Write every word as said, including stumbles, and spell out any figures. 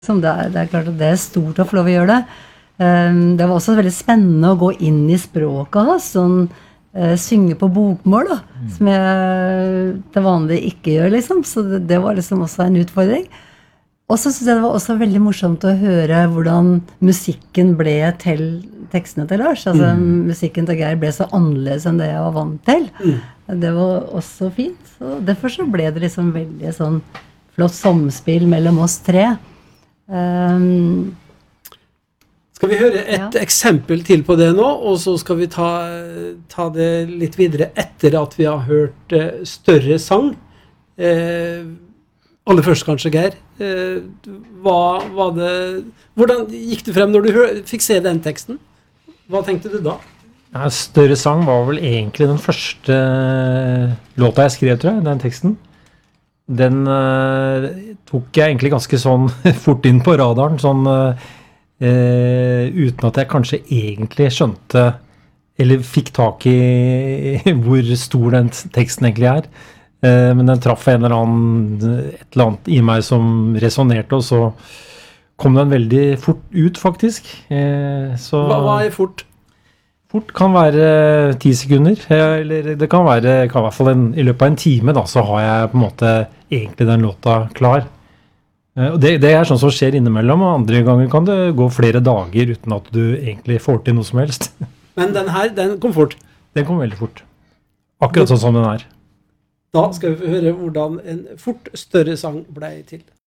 Som det er, det er klart at det er stort å få lov å gjøre det. Um, det var også veldig spennende å gå inn i språket hans, sånn uh, synge på bokmål da, mm. som jeg til vanlig ikke gjør liksom, så det, det var liksom også en utfordring. Og så synes jeg det var også veldig morsomt å høre hvordan musikken ble til tekstene til Lars. Altså mm. musikken til Geir ble så annerledes enn det jeg var vant til. Mm. Det var også fint, og derfor så ble det liksom veldig sånn flott samspill mellom oss tre. Um, skal vi høre et ja. eksempel til på det nå, og så skal vi ta, ta det litt videre etter at vi har hørt uh, større sang. Uh, aller først kanskje, Geir. Uh, hva var det, hvordan gikk du frem når du hør, fikk se den teksten? Hva tenkte du da? Ja, større sang var vel egentlig den første låta jeg skrev, tror jeg, den teksten. Den uh, tok jeg egentlig ganske sånn fort inn på radaren, sånn uh, uten at jeg kanskje egentlig skjønte, eller fikk tak i hvor stor den teksten egentlig er. Uh, men den traff en eller annen, et eller annet i meg som resonerte, og så kom den veldig fort ut, faktisk. Uh, så hva, hva er fort? Fort kan være ti sekunder, eller det kan være, kan i hvert fall en, i løpet av en time da, så har jeg på en måte egentlig den låta klar. Og det, det er sånn som skjer innimellom, og andre ganger kan det gå flere dager uten at du egentlig får til noe som helst. Men den her, den kom fort? Den kom veldig fort. Akkurat sånn som den er. Da skal vi høre hvordan en fort større sang ble til.